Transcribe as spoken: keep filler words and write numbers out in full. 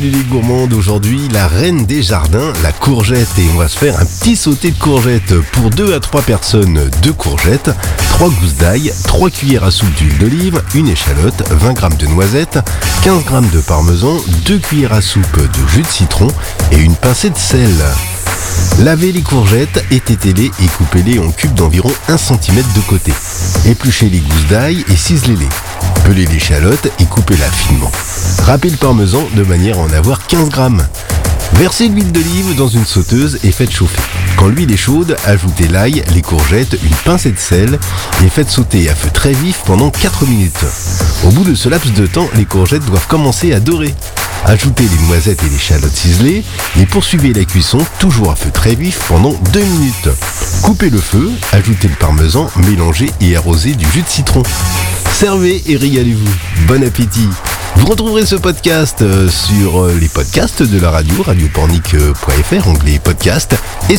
Les gourmands aujourd'hui, la reine des jardins, la courgette, et on va se faire un petit sauté de courgettes pour deux à trois personnes, deux courgettes, trois gousses d'ail, trois cuillères à soupe d'huile d'olive, une échalote, vingt grammes de noisettes, quinze grammes de parmesan, deux cuillères à soupe de jus de citron et une pincée de sel. Lavez les courgettes, étêtez-les et coupez-les en cubes d'environ un centimètre de côté. Épluchez les gousses d'ail et ciselez-les. Pelez l'échalote et coupez-la finement. Râpez le parmesan de manière à en avoir quinze grammes. Versez l'huile d'olive dans une sauteuse et faites chauffer. Quand l'huile est chaude, ajoutez l'ail, les courgettes, une pincée de sel et faites sauter à feu très vif pendant quatre minutes. Au bout de ce laps de temps, les courgettes doivent commencer à dorer. Ajoutez les noisettes et l'échalote ciselées et poursuivez la cuisson toujours à feu très vif pendant deux minutes. Coupez le feu, ajoutez le parmesan, mélangez et arrosez du jus de citron. Servez et régalez-vous. Bon appétit! Vous retrouverez ce podcast sur les podcasts de la radio, radio pornic point f r, onglet podcast, et